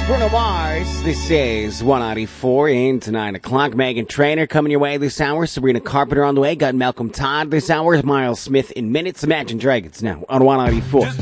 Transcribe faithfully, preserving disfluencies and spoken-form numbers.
Bruno Mars. This is one ninety-four into nine o'clock. Megan Trainor coming your way this hour. Sabrina Carpenter on the way. Got Malcolm Todd this hour. Miles Smith in minutes. Imagine Dragons now on one ninety-four.